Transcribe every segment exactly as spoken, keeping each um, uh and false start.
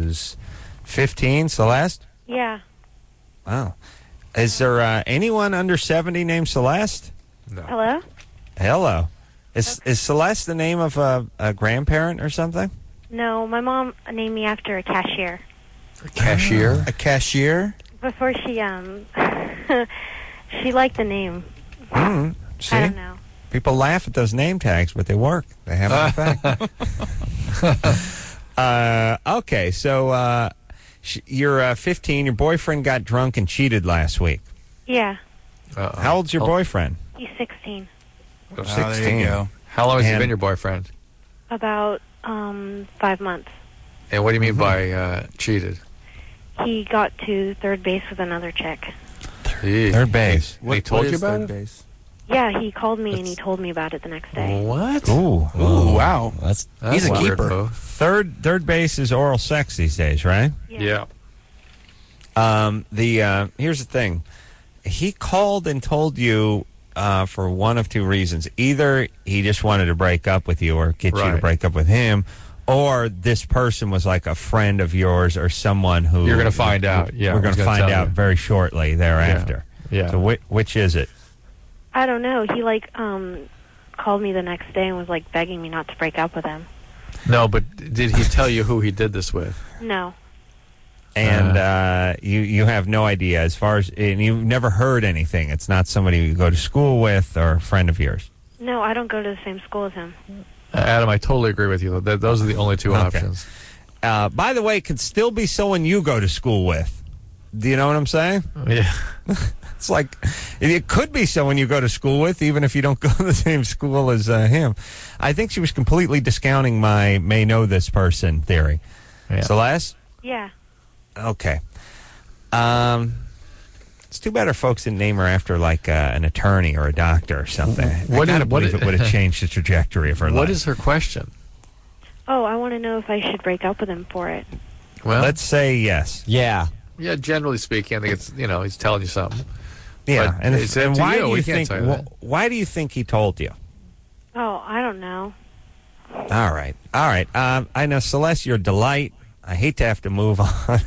who's fifteen. Celeste? Yeah. Wow. Is there uh, anyone under seventy named Celeste? No. Hello? Hello. Is is Celeste the name of a, a grandparent or something? No, my mom named me after a cashier. A cashier? A cashier? Before she, um, she liked the name. Mm, see? I don't know. People laugh at those name tags, but they work. They have an effect. uh, okay, so uh, sh- you're uh, fifteen. Your boyfriend got drunk and cheated last week. Yeah. Uh-oh. How old's your Oh. boyfriend? He's sixteen. Oh, Oh, there you go. How long has he And- been your boyfriend? About, um, five months. And what do you mean Mhm. by uh, cheated? He got to third base with another chick. Gee. Third base. And he told what you is about third it? base? Yeah, he called me and he That's- told me about it the next day. What? Ooh. Ooh, wow. That's That's He's a weird, keeper. though. Third third base is oral sex these days, right? Yeah. Um, the uh, here's the thing. He called and told you uh, for one of two reasons. Either he just wanted to break up with you or get you to Right. break up with him, or this person was like a friend of yours or someone who You're gonna find out. Yeah, we're going he's to gonna find tell out you. very shortly thereafter. Yeah. So whi- which is it? I don't know. He, like, um, called me the next day and was, like, begging me not to break up with him. No, but did he tell you who he did this with? No. And uh, you you have no idea as far as and you've never heard anything. It's not somebody you go to school with or a friend of yours. No, I don't go to the same school as him. Uh, Adam, I totally agree with you. Th- Those are the only two Okay. options. Uh, by the way, it could still be someone you go to school with. Do you know what I'm saying? Yeah. It's like it could be someone you go to school with, even if you don't go to the same school as uh, him. I think she was completely discounting my may know this person theory. Yeah. Celeste? Yeah. Okay. Um, it's too bad our folks didn't name her after like uh, an attorney or a doctor or something. What I is- gotta what believe is- it would have changed the trajectory of her life. What is her question? Oh, I want to know if I should break up with him for it. Well, Let's say yes. yeah. yeah, generally speaking, I think it's, you know, he's telling you something. Yeah, But and, it's and up to why you. do We you can't think? tell you that. wh- why do you think he told you? Oh, I don't know. All right, all right. Um, I know, Celeste, you're a delight. I hate to have to move on.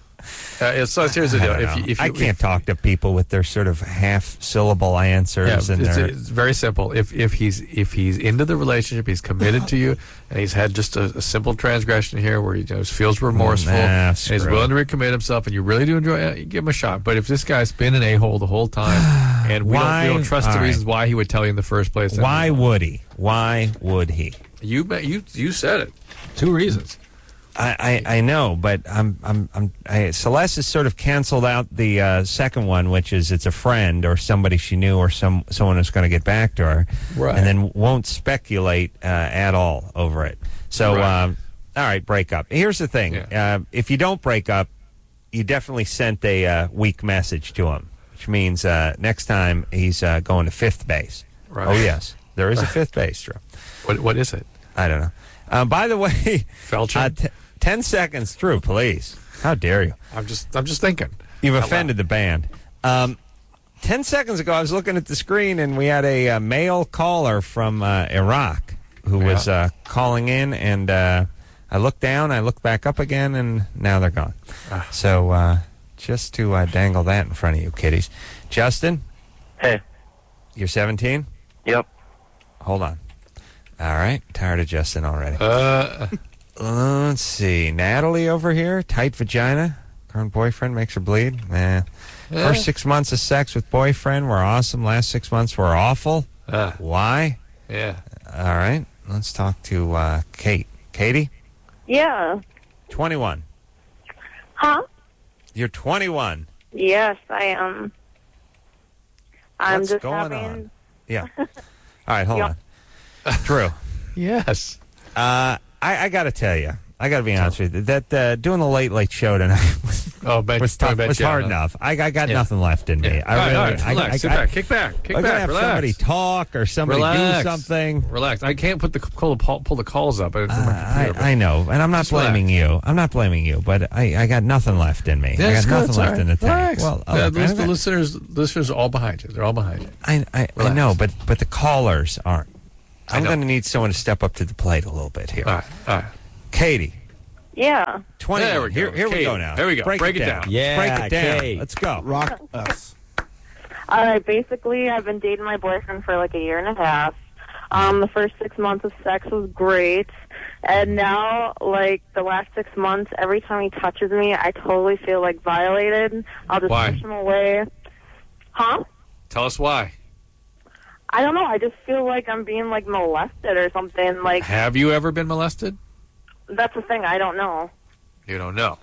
Uh, so here's the I, deal. don't If know. you, if you, I can't if, talk to people with their sort of half-syllable answers. Yeah, and it's, their, it's very simple. If if he's if he's into the relationship, he's committed to you, and he's had just a, a simple transgression here where he you know, feels remorseful, Nah, and screw he's it. willing to recommit himself, and you really do enjoy it, give him a shot. But if this guy's been an a-hole the whole time, and we, Why? don't, we don't trust All the right. reasons why he would tell you in the first place, then why would he? Why would he? you bet- you you said it. Two reasons. I, I, I know, but I'm I'm I'm I, Celeste has sort of canceled out the uh, second one, which is it's a friend or somebody she knew or some someone who's going to get back to her, Right. and then won't speculate uh, at all over it. So, Right. um, all right, break up. Here's the thing: Yeah. uh, if you don't break up, you definitely sent a uh, weak message to him, which means uh, next time he's uh, going to fifth base. Right. Oh yes, there is a fifth base, Drew. What what is it? I don't know. Um, by the way, Felching? uh, t- ten seconds, Drew, please. How dare you? I'm just I'm just thinking. You've Out offended the band. Um, ten seconds ago, I was looking at the screen, and we had a, uh male caller from uh, Iraq who was Yeah. uh, calling in, and uh, I looked down, I looked back up again, and now they're gone. Ah. So uh, just to uh, dangle that in front of you, kiddies. Justin, Hey. you're seventeen? Yep. Hold on. All right, tired of Justin already. Uh, Let's see. Natalie over here, tight vagina. Current boyfriend makes her bleed. Nah. First six months of sex with boyfriend were awesome. Last six months were awful. uh, Why? yeah. All right. Let's talk to uh, Kate. Katie, Yeah. twenty-one. Huh? You're twenty-one. Yes, I am. I'm What's just going having. on? Yeah. All right, hold Yeah. on. Drew, Yes. uh, I, I got to tell you, I got to be honest with you, that uh, doing the Late Late Show tonight was, Oh, bet, was, tough, bet was you, hard huh? enough. I, I got Yeah. nothing left in me. Yeah. I all right, really, all right, I, relax. I, Sit I, back. Kick back. Kick I gotta back. have Relax. somebody talk or somebody Relax. do something. Relax. I can't put the pull the, pull the calls up. It's on my Uh, computer, I, I know, and I'm not Just blaming relax. you. I'm not blaming you, but I, I got nothing left in me. Yeah, I it's got good. nothing It's left all right. in the tank. Relax. Well, Yeah, oh, the, I, the listeners, listeners are all behind you. They're all behind you. I, I, I Relax. know, but but the callers aren't. I I'm know. going to need someone to step up to the plate a little bit here. All right. All right. Katie, Yeah. twenty. There we go. Here, here we Katie, go now. here we go. Break, Break it it down. down. Yeah, Break it down. Kate. Let's go. Rock us. All right, basically, I've been dating my boyfriend for like a year and a half. Um, the first six months of sex was great. And now, like, the last six months, every time he touches me, I totally feel, like, violated. I'll just Why? push him away. Huh? Tell us why. I don't know. I just feel like I'm being, like, molested or something. Like, Have you ever been molested? that's the thing. I don't know. You don't know.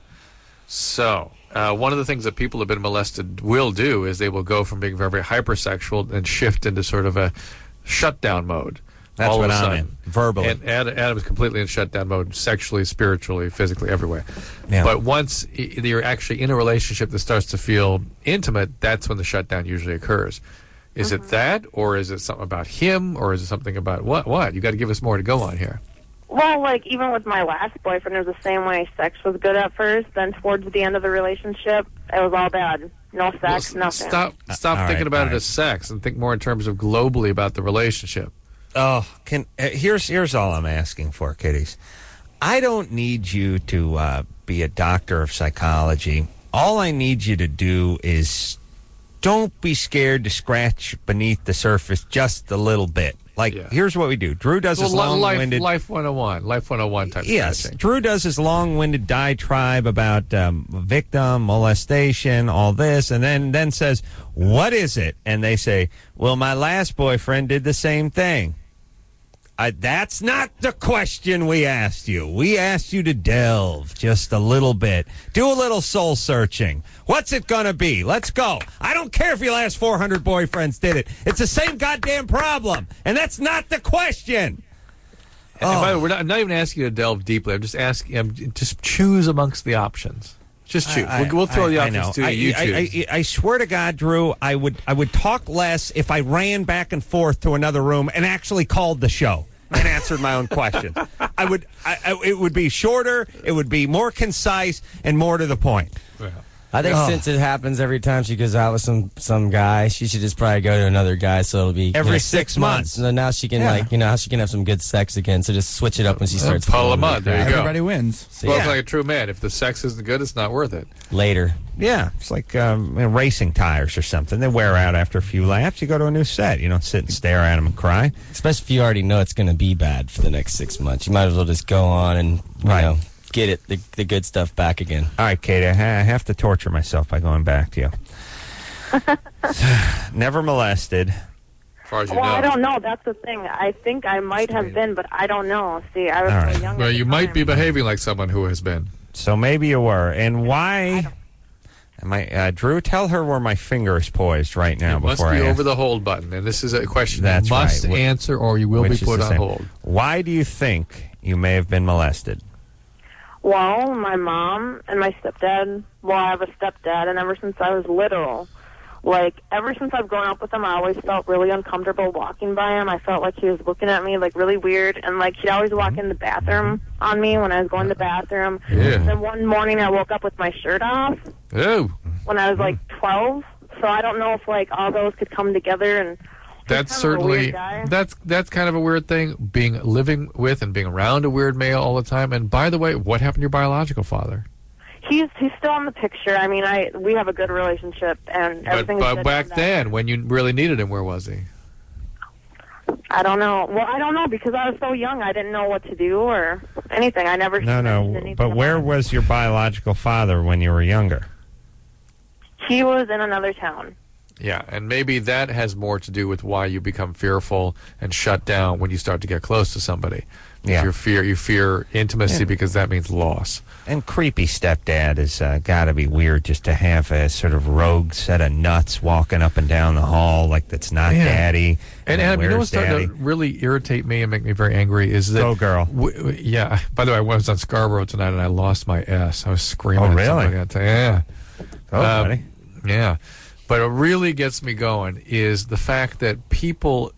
So, uh, one of the things that people who have been molested will do is they will go from being very, very hypersexual and shift into sort of a shutdown mode. That's all what of a I'm sudden. in, verbally. And Adam, Adam is completely in shutdown mode, sexually, spiritually, physically, everywhere. Yeah. But once y- you're actually in a relationship that starts to feel intimate, that's when the shutdown usually occurs. Is it that, or is it something about him, or is it something about what? What? You got to give us more to go on here. Well, like, even with my last boyfriend, it was the same way. Sex was good at first. Then towards the end of the relationship, it was all bad. No sex, Well, s- nothing. Stop, stop all thinking right, about all it right. as sex, and think more in terms of globally about the relationship. Oh, can uh, here's here's all I'm asking for, kiddies. I don't need you to uh, be a doctor of psychology. All I need you to do is don't be scared to scratch beneath the surface just a little bit. Like, Yeah. here's what we do. Drew does his Well, li- life, long-winded... life one oh one, life one oh one type Yes, scratching. Drew does his long-winded diatribe about um, victim, molestation, all this, and then, then says, what is it? And they say, well, my last boyfriend did the same thing. Uh, that's not the question we asked you. We asked you to delve just a little bit. Do a little soul searching. What's it going to be? Let's go. I don't care if your last four hundred boyfriends did it. It's the same goddamn problem. And that's not the question. And by the way, we're not, I'm not even asking you to delve deeply. I'm just asking, I'm, just choose amongst the options. Just choose. I- we'll, we'll throw I- the I options know. to you. I, you I, choose. I, I swear to God, Drew, I would I would talk less if I ran back and forth to another room and actually called the show and answered my own questions. I would. I, I, it would be shorter. It would be more concise and more to the point. Yeah. I think Oh. since it happens every time she goes out with some some guy, she should just probably go to another guy. So it'll be you Every know, six months. So now she can Yeah. like you know how she can have some good sex again. So just switch it up when she starts. pull feeling them up. like There you that. go. Everybody wins. So, Well, yeah. it's like a true man. If the sex isn't good, it's not worth it. Later. Yeah, it's like um, you know, racing tires or something. They wear out after a few laps. You go to a new set. You don't sit and stare at them and cry. Especially if you already know it's going to be bad for the next six months. You might as well just go on and you Right. know get it the, the good stuff back again. All right, Katie, I, ha- I have to torture myself by going back to you. Never molested. As far as you well, know. I don't know. That's the thing. I think I might have been, but I don't know. See, I was All so right. young. Well, at the you might time. be behaving like someone who has been. So maybe you were. And why? Am I, uh, Drew, tell her where my finger is poised right now It must before be I over ask. the hold button, and this is a question That's you must right. Wh- answer, or you will which be is put the on same. hold. Why do you think you may have been molested? Well, my mom and my stepdad. Well, I have a stepdad, and ever since I was little, like ever since I've grown up with him, I always felt really uncomfortable walking by him. I felt like he was looking at me like really weird, and like he'd always walk in the bathroom on me when I was going to the bathroom. Yeah. Then one morning I woke up with my shirt off Oh, when I was like twelve. So I don't know if like all those could come together and. that's He's kind of a weird certainly guy. that's that's kind of a weird thing. Being living with and being around a weird male all the time. And by the way, what happened to your biological father? He's he's still in the picture. I mean, I we have a good relationship and But, everything's but good back on that. then, when you really needed him, where was he? I don't know. Well, I don't know because I was so young. I didn't know what to do or anything. I never. No, mentioned no. anything But where about it. was your biological father when you were younger? He was in another town. Yeah, and maybe that has more to do with why you become fearful and shut down when you start to get close to somebody. Yeah. If you fear you fear intimacy Yeah. because that means loss. And creepy stepdad has uh, got to be weird just to have a sort of rogue set of nuts walking up and down the hall like that's not Yeah. daddy. And, then and you know where's what's starting daddy? to really irritate me and make me very angry is that Go, girl. W- w- yeah. By the way, I was on Scarborough tonight and I lost my S. I was screaming. Oh, at really? somebody. I tell you, Yeah. Oh, Um, buddy. Yeah. But what really gets me going is the fact that people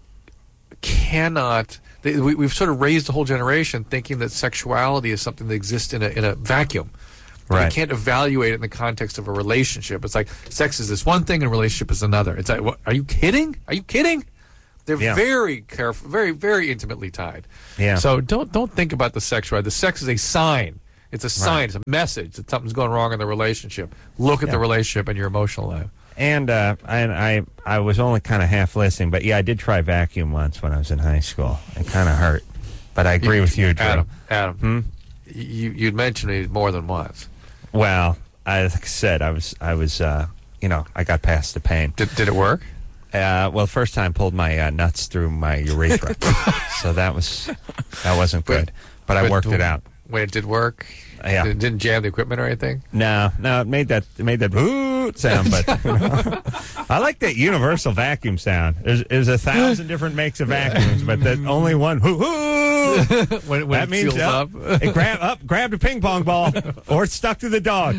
cannot. They, we, we've sort of raised a whole generation thinking that sexuality is something that exists in a in a vacuum. Right. You can't evaluate it in the context of a relationship. It's like sex is this one thing and relationship is another. It's like, what, are you kidding? Are you kidding? They're Yeah. very careful, very very intimately tied. Yeah. So don't don't think about the sex right. The sex is a sign. It's a sign. It's a message that something's going wrong in the relationship. Look at Yeah. the relationship and your emotional life. And uh, and I I was only kind of half listening, but yeah, I did try vacuum once when I was in high school. It kind of hurt, but I agree with you, Drew. Adam. Adam, Hmm? you you'd mentioned it more than once. Well, I, like I said, I was I was uh, you know I got past the pain. Did did it work? Uh, well, first time pulled my uh, nuts through my urethra, so that was that wasn't good. But I worked it out. When it did work, Yeah. it didn't jam the equipment or anything. No, no, it made that it made that boo sound, but you know, I like that universal vacuum sound. There's, there's a thousand different makes of vacuums, but that only one hoo hoo. when when That it means seals up, up, it grab up, grabbed a ping pong ball, or it's stuck to the dog,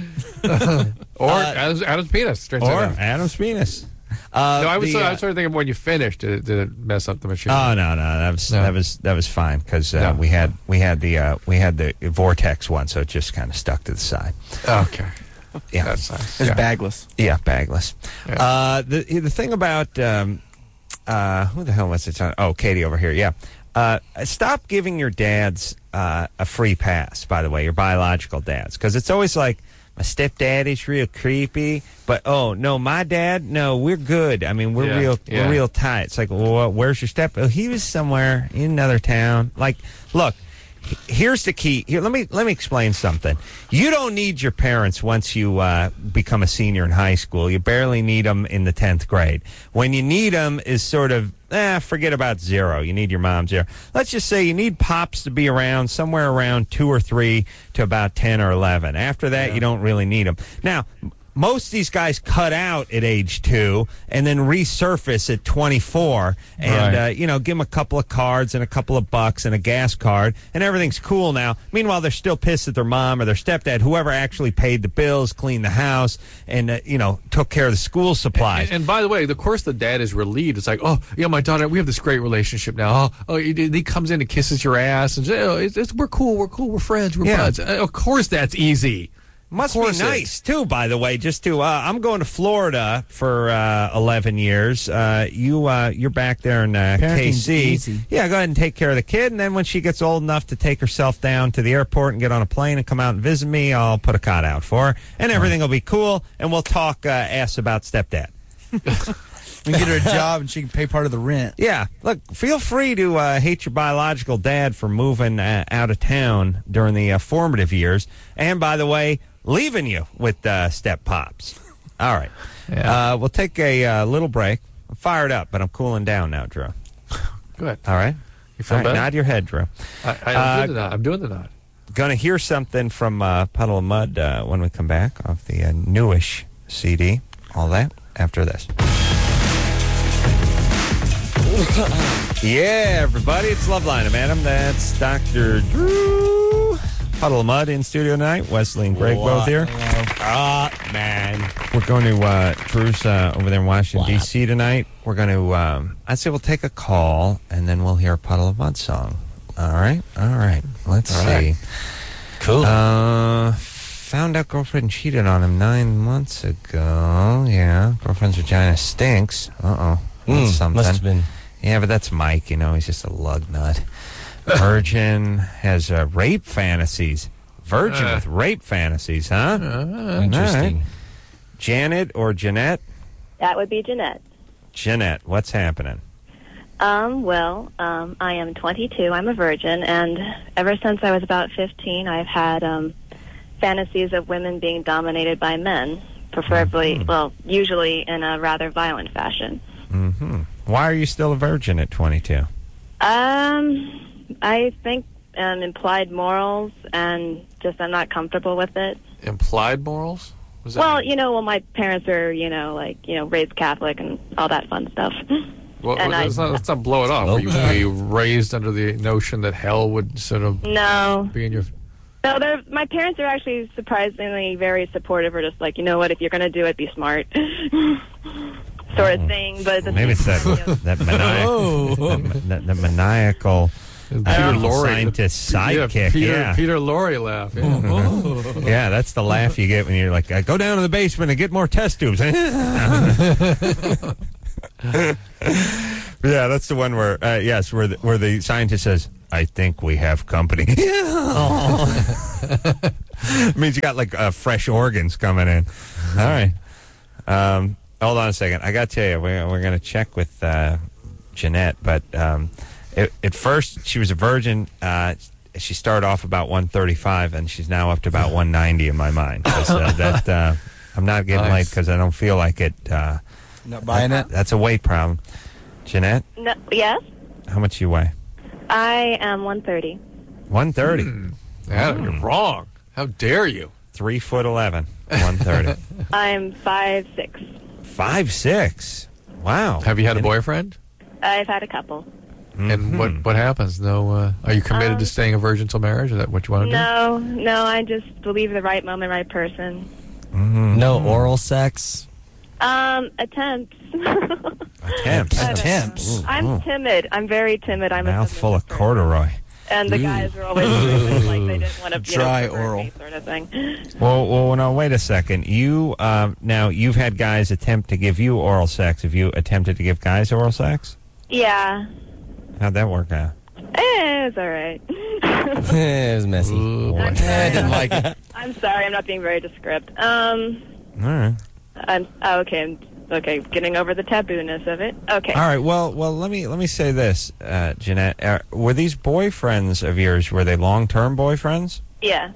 or Uh, Adam's, Adam's penis. straight or out. Adam's penis. Uh, No, I was the, I uh, was sort of thinking when you finished, did it, did it mess up the machine? Oh no, no, that was No. that was that was fine because uh, No. we had we had the uh, we had the vortex one, so it just kind of stuck to the side. Okay, Yeah, that's nice. It's Yeah. bagless. yeah, bagless. Yeah. Uh, the the thing about um, uh, who the hell was it? Oh, Katie over here. Yeah, uh, stop giving your dads uh, a free pass. By the way, your biological dads, because it's always like, my stepdaddy's real creepy, but oh no, my dad, no, we're good. I mean, we're Yeah, real, yeah. we're real tight. It's like, well, where's your step? Oh, he was somewhere in another town. Like, look, h- here's the key. Here, let me let me explain something. You don't need your parents once you uh, become a senior in high school. You barely need them in the tenth grade. When you need them is sort of, eh, forget about zero. You need your mom zero. Let's just say you need pops to be around somewhere around two or three to about ten or eleven. After that, you don't really need them. Now, m- most of these guys cut out at age two and then resurface at twenty-four and, Right. uh, you know, give them a couple of cards and a couple of bucks and a gas card, and everything's cool now. Meanwhile, they're still pissed at their mom or their stepdad, whoever actually paid the bills, cleaned the house, and, uh, you know, took care of the school supplies. And, and by the way, of course, the dad is relieved. It's like, oh, yeah, my daughter, we have this great relationship now. Oh, oh he, he comes in and kisses your ass, and says, oh, it's, it's, we're cool, we're cool, we're friends, we're Yeah. buds. Uh, of course, that's easy. Must be Of course it nice too, by the way. Just to, uh, I'm going to Florida for uh, eleven years. Uh, you, uh, you're back there in uh, K Parenting's C. easy. Yeah, go ahead and take care of the kid, and then when she gets old enough to take herself down to the airport and get on a plane and come out and visit me, I'll put a cot out for her, and everything will be cool, and we'll talk uh, ass about stepdad. We can get her a job and she can pay part of the rent. Yeah, look, feel free to uh, hate your biological dad for moving uh, out of town during the uh, formative years, and by the way, leaving you with uh, step pops. All right, Yeah. uh, we'll take a uh, little break. I'm fired up, but I'm cooling down now, Drew. Good. All right, You feel all right, better? nod your head, Drew. I, I, Uh, I'm, doing the nod. I'm doing the nod. Gonna hear something from uh, Puddle of Mud uh, when we come back off the uh, newish C D. All that after this. Yeah, everybody, it's Loveline. I'm Adam. That's Doctor Drew. Puddle of Mud in studio tonight. Wesley and Greg both here. Ah, man. We're going to, uh, Drew's uh, over there in Washington, D C tonight. We're going to, um, I'd say we'll take a call, and then we'll hear a Puddle of Mud song. All right? All right. Let's All see. right. Cool. Uh, found out girlfriend cheated on him nine months ago. Yeah, girlfriend's vagina stinks. Uh-oh. That's Mm, something. must have been. Yeah, but that's Mike, you know, he's just a lug nut. Virgin has uh, rape fantasies. Virgin Uh. with rape fantasies, huh? Interesting. All right. Janet or Jeanette? That would be Jeanette. Jeanette, what's happening? Um, well, um, I am twenty-two. I'm a virgin, and ever since I was about fifteen, I've had um, fantasies of women being dominated by men, preferably, well, usually in a rather violent fashion. Mm-hmm. Why are you still a virgin at twenty-two? Um, I think um, implied morals, and just I'm not comfortable with it. Implied morals? Was that Well, you know, well, my parents are, you know, like, you know, raised Catholic and all that fun stuff. Well, and let's, I- not, let's not blow it off. Were you, were you raised under the notion that hell would sort of No. be in your... No, they're, my parents are actually surprisingly very supportive. Or just like, you know what, if you're going to do it, be smart, sort of thing. But at the Maybe it's same that, time, that, maniacal, that, that, that maniacal Peter uh, Lorre. scientist Yeah, sidekick. Peter, Yeah. Peter Lorre laugh. Yeah. Oh. Yeah, that's the laugh you get when you're like, uh, go down to the basement and get more test tubes. Yeah, that's the one where, uh, yes, where the, where the scientist says, I think we have company. It means you got like uh, fresh organs coming in. All right. Um, hold on a second. I got to tell you, we're, we're going to check with uh, Jeanette, but um, it, at first she was a virgin. Uh, she started off about one thirty-five, and she's now up to about one ninety in my mind. 'Cause, uh, that uh, I'm not getting Nice. late because I don't feel like it. Uh, Not buying it? That's a weight problem. Jeanette, No, yes, how much you weigh? I am one thirty. one thirty. Hmm. Yeah, you're wrong. How dare you? Three foot eleven. one thirty. I'm five six. Five six. Wow. Have you had a boyfriend? I've had a couple. And what what happens? No, uh, are you committed Um, to staying a virgin till marriage? Is that what you want to No, no, I just believe the right moment, right person. No oral sex. Um, attempts. Attempts. I don't Attempts. know. I'm timid. I'm very timid. I'm a Mouth full of submissive person. corduroy. And the guys are always like they didn't want to you Dry know, pervert oral. me sort of thing. Well, well, no, wait a second. You um, now you've had guys attempt to give you oral sex. Have you attempted to give guys oral sex? Yeah. How'd that work out? Eh, it's all right. It was messy. do? Ooh, boy. I'm, Eh, I didn't like it. I'm sorry. I'm not being very descriptive. Um, All right. I'm oh, okay. I'm, okay, getting over the tabooness of it. Okay. All right. Well, well, let me let me say this, uh, Jeanette. Uh, were these boyfriends of yours? Were they long term boyfriends? Yeah.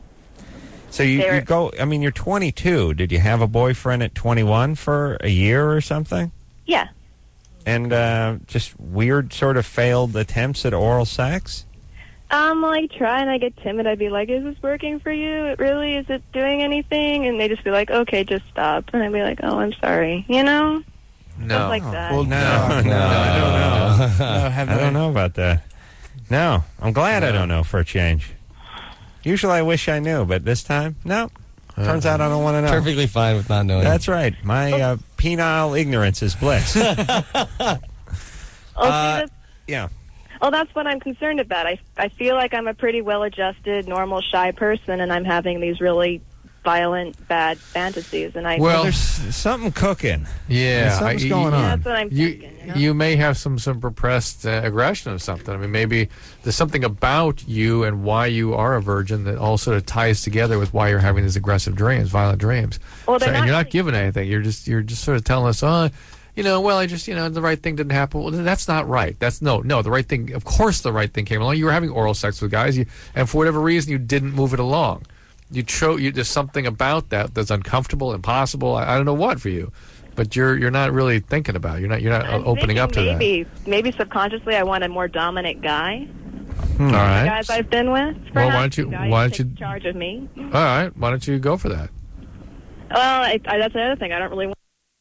So you, They were- you go. I mean, you're twenty-two. Did you have a boyfriend at twenty-one for a year or something? Yeah. And uh, just weird sort of failed attempts at oral sex? Um, like try and I get timid. I'd be like, "Is this working for you? It really is it doing anything?" And they just be like, "Okay, just stop." And I'd be like, "Oh, I'm sorry," you know, No. stuff like that. Well, No, no, no, I don't know. No, have I don't know about that. No, I'm glad I don't know for a change. Usually I wish I knew, but this time, no. Turns out I don't want to know. Perfectly fine with not knowing. That's right. My uh, penile ignorance is bliss. Oh, see, Uh, that's, yeah. oh, that's what I'm concerned about. I I feel like I'm a pretty well-adjusted, normal, shy person, and I'm having these really violent, bad fantasies, and I Well, There's something cooking. Yeah, Something's I- going you- on. that's what I'm You thinking. You know? you may have some some repressed uh, aggression or something. I mean, maybe there's something about you and why you are a virgin that all sort of ties together with why you're having these aggressive dreams, violent dreams. Well, they're So- and not you're not really- giving anything. You're just you're just sort of telling us, oh, you know, well, I just you know the right thing didn't happen. Well, that's not right. That's no no the right thing. Of course, the right thing came along. You were having oral sex with guys, you, and for whatever reason, you didn't move it along. You chose. You, there's something about that that's uncomfortable, impossible. I, I don't know what for you, but you're you're not really thinking about it. You're not you're not I'm uh, opening up to thinking that. maybe, Maybe subconsciously I want a more dominant guy. All The right. guys I've been with. Well, perhaps, why don't you- the guys why don't take you- charge of me? All right. Why don't you go for that? Well, I, I, that's another thing. I don't really want.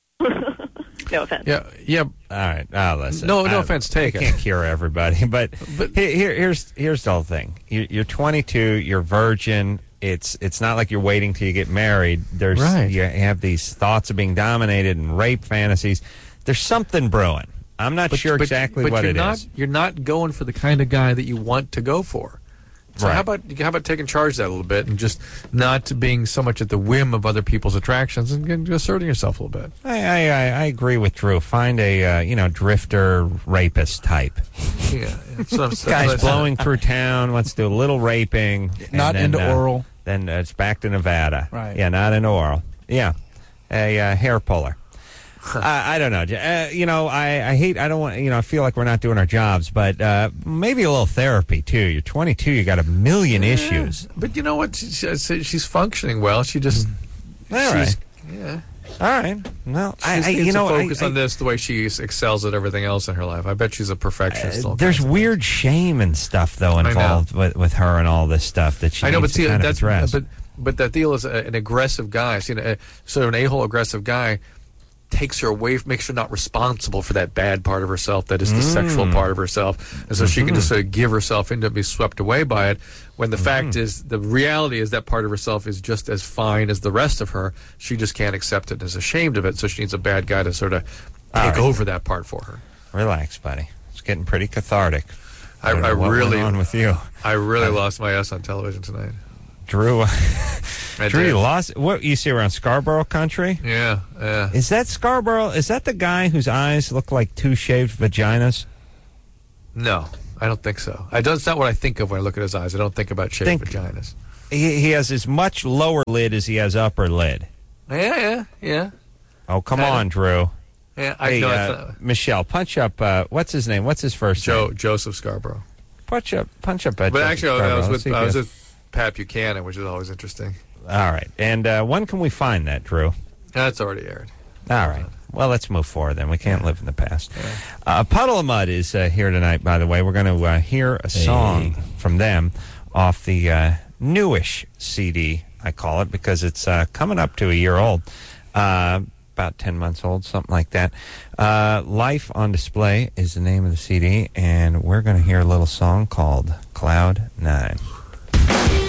No offense. Yeah. Yeah. All right. Ah, listen. No- no I- offense taken. I can't cure everybody, but, But- he- here, here's here's the whole thing. You, you're twenty-two. You're virgin. It's it's not like you're waiting till you get married. There's Right. you have these thoughts of being dominated and rape fantasies. There's something brewing. I'm not sure exactly but what you're it not, is. You're not going for the kind of guy that you want to go for. So Right. how about how about taking charge of that a little bit and just not being so much at the whim of other people's attractions and, and asserting yourself a little bit. I, I, I I agree with Drew. Find a uh, you know drifter rapist type. Yeah. That's what I'm saying. Guy's blowing through town. Wants to do a little raping. and Not then, into uh, oral. Then uh, it's back to Nevada. Right. Yeah, not into oral. Yeah, a uh, hair puller. I, I don't know. Uh, you know, I, I hate. I don't want. You know, I feel like we're not doing our jobs, but uh, maybe a little therapy too. You're twenty-two. You got a million issues. But you know what? She, she, she's functioning well. She just. All she's, right. Yeah. All right. Well, She I, just I needs you know, to I- focus I- on this the way she excels at everything else in her life. I bet she's a perfectionist. Uh, all there's kinds of weird shame and stuff though know. involved with, with her and all this stuff that she I know, needs but see, to kind of that's address. but but that deal is a, an aggressive guy. See, a, sort of an a-hole aggressive guy takes her away, makes her not responsible for that bad part of herself that is the Mm. sexual part of herself, and so she Mm-hmm. can just sort of give herself into it, be swept away by it. When the Mm-hmm. fact is, the reality is that part of herself is just as fine as the rest of her. She just can't accept it and is ashamed of it, so she needs a bad guy to sort of All take right. over that part for her. Relax, buddy. It's getting pretty cathartic. I, don't know I what went really, on with you, I really lost my ass on television tonight. Drew. I Drew, did. you lost. What you see around Scarborough Country? Yeah, yeah. Is that Scarborough? Is that the guy whose eyes look like two shaved vaginas? No, I don't think so. I don't, it's not what I think of when I look at his eyes. I don't think about shaved Think- vaginas. he, he has as much lower lid as he has upper lid. Yeah, yeah, yeah. Oh, come Kinda. on, Drew. Yeah, I Hey, know. uh, Michelle, punch up. Uh, what's his name? What's his first Joe name? Joseph Scarborough. Punch up. Punch up. At But Joseph actually, I was Scarborough. Let's with see if I he was has- with Pat Buchanan, which is always interesting. All right. And uh, when can we find that, Drew? That's already aired. All right. Well, let's move forward then. We can't live in the past. Uh, Puddle of Mud is uh, here tonight, by the way. We're going to uh, hear a song Hey. from them off the uh, newish C D, I call it, because it's uh, coming up to a year old. Uh, about ten months old, something like that. Uh, Life on Display is the name of the C D, and we're going to hear a little song called Cloud Nine.